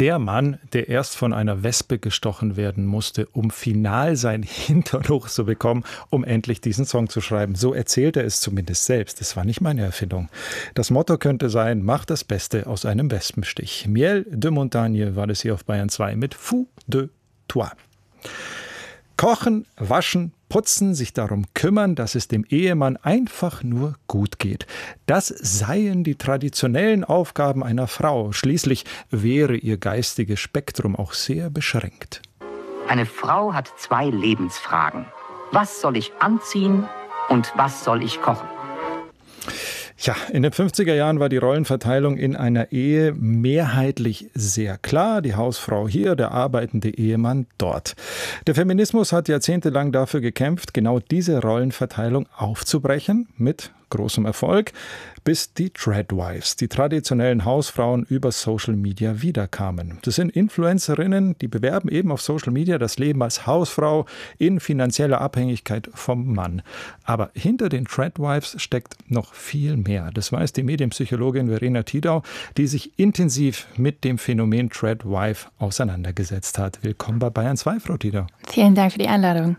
Der Mann, der erst von einer Wespe gestochen werden musste, um final sein Hintern hochzubekommen, um endlich diesen Song zu schreiben. So erzählt er es zumindest selbst. Das war nicht meine Erfindung. Das Motto könnte sein, mach das Beste aus einem Wespenstich. Miel de Montagne war das hier auf Bayern 2 mit Fou de Toi. Kochen, waschen, putzen, sich darum kümmern, dass es dem Ehemann einfach nur gut geht. Das seien die traditionellen Aufgaben einer Frau. Schließlich wäre ihr geistiges Spektrum auch sehr beschränkt. Eine Frau hat 2 Lebensfragen. Was soll ich anziehen und was soll ich kochen? Ja, in den 50er Jahren war die Rollenverteilung in einer Ehe mehrheitlich sehr klar. Die Hausfrau hier, der arbeitende Ehemann dort. Der Feminismus hat jahrzehntelang dafür gekämpft, genau diese Rollenverteilung aufzubrechen, mit großem Erfolg, bis die Dreadwives, die traditionellen Hausfrauen, über Social Media wiederkamen. Das sind Influencerinnen, die bewerben eben auf Social Media das Leben als Hausfrau in finanzieller Abhängigkeit vom Mann. Aber hinter den Dreadwives steckt noch viel mehr. Das weiß die Medienpsychologin Verena Tidau, die sich intensiv mit dem Phänomen Dreadwife auseinandergesetzt hat. Willkommen bei Bayern 2, Frau Tidau. Vielen Dank für die Einladung.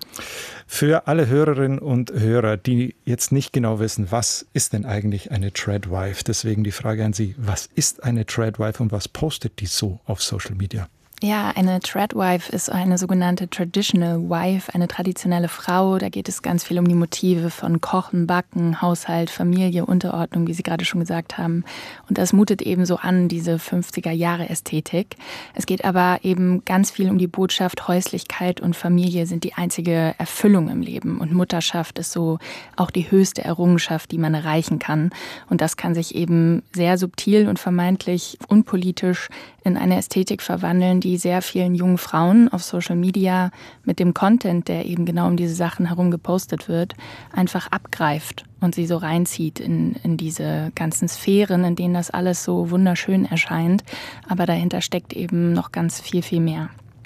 Für alle Hörerinnen und Hörer, die jetzt nicht genau wissen, was ist denn eigentlich eine Dreadwife? Deswegen die Frage an Sie, was ist eine Dreadwife und was postet die so auf Social Media? Ja, eine Dreadwife ist eine sogenannte Traditional Wife, eine traditionelle Frau. Da geht es ganz viel um die Motive von Kochen, Backen, Haushalt, Familie, Unterordnung, wie Sie gerade schon gesagt haben. Und das mutet eben so an, diese 50er-Jahre-Ästhetik. Es geht aber eben ganz viel um die Botschaft, Häuslichkeit und Familie sind die einzige Erfüllung im Leben. Und Mutterschaft ist so auch die höchste Errungenschaft, die man erreichen kann. Und das kann sich eben sehr subtil und vermeintlich unpolitisch in eine Ästhetik verwandeln, die sehr vielen jungen Frauen auf Social Media mit dem Content, der eben genau um diese Sachen herum gepostet wird, einfach abgreift und sie so reinzieht in diese ganzen Sphären, in denen das alles so wunderschön erscheint. Aber dahinter steckt eben noch ganz viel, viel mehr.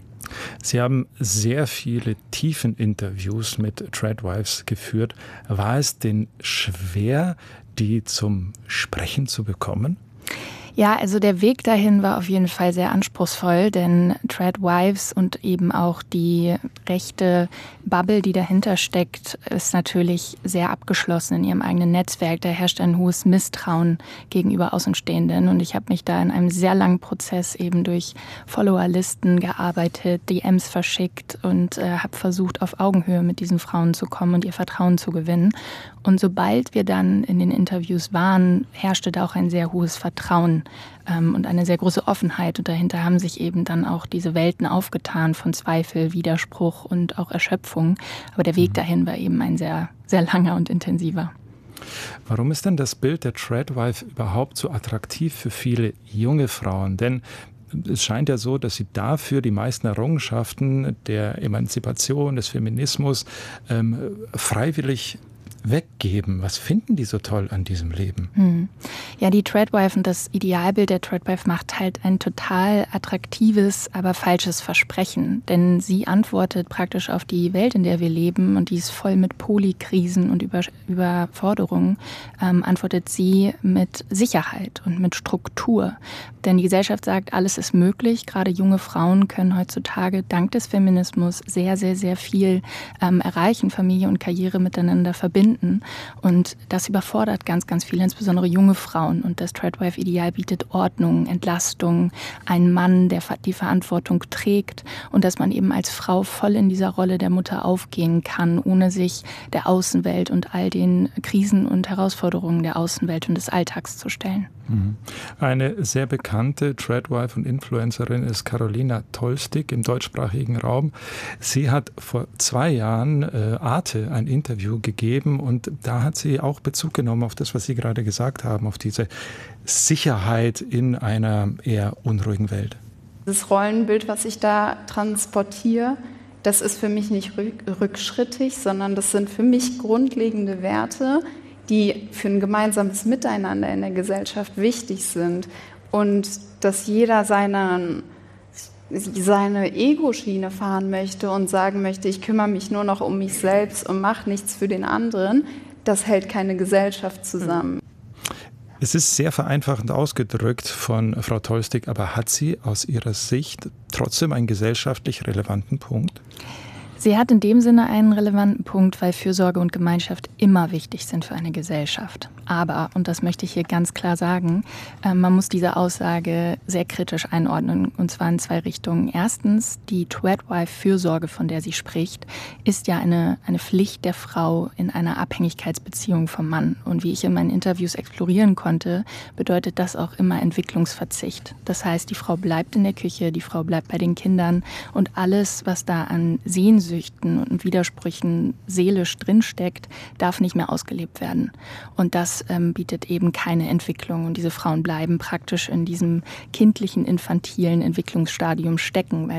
Sie haben sehr viele Tiefeninterviews mit Dreadwives geführt. War es denn schwer, die zum Sprechen zu bekommen? Ja, also der Weg dahin war auf jeden Fall sehr anspruchsvoll, denn Dreadwives und eben auch die rechte Bubble, die dahinter steckt, ist natürlich sehr abgeschlossen in ihrem eigenen Netzwerk. Da herrscht ein hohes Misstrauen gegenüber Außenstehenden und ich habe mich da in einem sehr langen Prozess eben durch Followerlisten gearbeitet, DMs verschickt und habe versucht, auf Augenhöhe mit diesen Frauen zu kommen und ihr Vertrauen zu gewinnen. Und sobald wir dann in den Interviews waren, herrschte da auch ein sehr hohes Vertrauen und eine sehr große Offenheit. Und dahinter haben sich eben dann auch diese Welten aufgetan von Zweifel, Widerspruch und auch Erschöpfung. Aber der Weg dahin war eben ein sehr, sehr langer und intensiver. Warum ist denn das Bild der Dreadwife überhaupt so attraktiv für viele junge Frauen? Denn es scheint ja so, dass sie dafür die meisten Errungenschaften der Emanzipation, des Feminismus freiwillig weggeben. Was finden die so toll an diesem Leben? Ja, die Dreadwife und das Idealbild der Dreadwife macht halt ein total attraktives, aber falsches Versprechen. Denn sie antwortet praktisch auf die Welt, in der wir leben und die ist voll mit Polykrisen und Überforderungen, antwortet sie mit Sicherheit und mit Struktur. Denn die Gesellschaft sagt, alles ist möglich. Gerade junge Frauen können heutzutage dank des Feminismus sehr, sehr, sehr viel erreichen, Familie und Karriere miteinander verbinden. Und das überfordert ganz, ganz viele, insbesondere junge Frauen. Und das Dreadwife-Ideal bietet Ordnung, Entlastung, einen Mann, der die Verantwortung trägt und dass man eben als Frau voll in dieser Rolle der Mutter aufgehen kann, ohne sich der Außenwelt und all den Krisen und Herausforderungen der Außenwelt und des Alltags zu stellen. Eine sehr bekannte Dreadwife und Influencerin ist Carolina Tolstig im deutschsprachigen Raum. Sie hat vor 2 Jahren Arte ein Interview gegeben und da hat sie auch Bezug genommen auf das, was Sie gerade gesagt haben, auf diese Sicherheit in einer eher unruhigen Welt. Das Rollenbild, was ich da transportiere, das ist für mich nicht rückschrittig, sondern das sind für mich grundlegende Werte, die für ein gemeinsames Miteinander in der Gesellschaft wichtig sind. Und dass jeder seine Ego-Schiene fahren möchte und sagen möchte, ich kümmere mich nur noch um mich selbst und mache nichts für den anderen, das hält keine Gesellschaft zusammen. Es ist sehr vereinfachend ausgedrückt von Frau Tolstig, aber hat sie aus Ihrer Sicht trotzdem einen gesellschaftlich relevanten Punkt? Sie hat in dem Sinne einen relevanten Punkt, weil Fürsorge und Gemeinschaft immer wichtig sind für eine Gesellschaft. Aber, und das möchte ich hier ganz klar sagen, man muss diese Aussage sehr kritisch einordnen, und zwar in 2 Richtungen. Erstens, die Threadwife-Fürsorge, von der sie spricht, ist ja eine Pflicht der Frau in einer Abhängigkeitsbeziehung vom Mann. Und wie ich in meinen Interviews explorieren konnte, bedeutet das auch immer Entwicklungsverzicht. Das heißt, die Frau bleibt in der Küche, die Frau bleibt bei den Kindern und alles, was da an Sehnsüchten und Widersprüchen seelisch drinsteckt, darf nicht mehr ausgelebt werden. Und das bietet eben keine Entwicklung. Und diese Frauen bleiben praktisch in diesem kindlichen, infantilen Entwicklungsstadium stecken, weil